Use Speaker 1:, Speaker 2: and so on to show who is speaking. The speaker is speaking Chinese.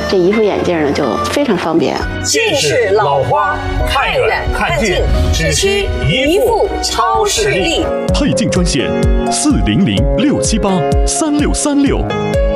Speaker 1: 这一副眼镜呢就非常方便。
Speaker 2: 近视老花，看远看近，只需一副超视力。
Speaker 3: 配镜专线：400-678-3636。